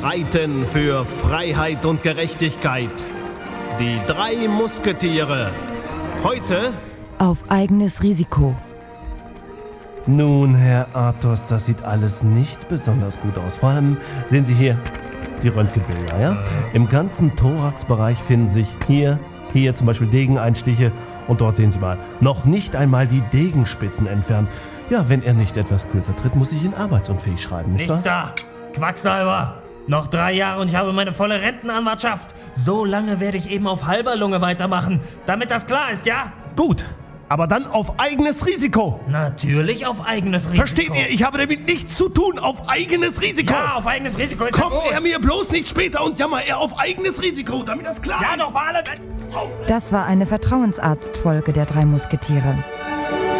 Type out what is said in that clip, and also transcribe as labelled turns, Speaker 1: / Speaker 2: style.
Speaker 1: reiten für Freiheit und Gerechtigkeit. Die 3 Musketiere. Heute
Speaker 2: auf eigenes Risiko.
Speaker 3: Nun, Herr Athos, das sieht alles nicht besonders gut aus. Vor allem sehen Sie hier die Röntgenbilder, ja? Im ganzen Thoraxbereich finden sich hier zum Beispiel Degeneinstiche und dort sehen Sie mal, noch nicht einmal die Degenspitzen entfernt. Ja, wenn er nicht etwas kürzer tritt, muss ich ihn arbeitsunfähig schreiben, nicht wahr?
Speaker 4: Nichts da! Quacksalber! Noch 3 Jahre und ich habe meine volle Rentenanwartschaft. So lange werde ich eben auf halber Lunge weitermachen, damit das klar ist, ja?
Speaker 3: Gut, aber dann auf eigenes Risiko.
Speaker 4: Natürlich auf eigenes Risiko.
Speaker 3: Versteht ihr? Ich habe damit nichts zu tun. Auf eigenes Risiko.
Speaker 4: Ja, auf eigenes Risiko ist
Speaker 3: Kommt
Speaker 4: ja gut.
Speaker 3: er mir bloß nicht später und jammer er auf eigenes Risiko, damit das klar ist.
Speaker 4: Ja, doch mal alle...
Speaker 2: Das war eine Vertrauensarztfolge der 3 Musketiere.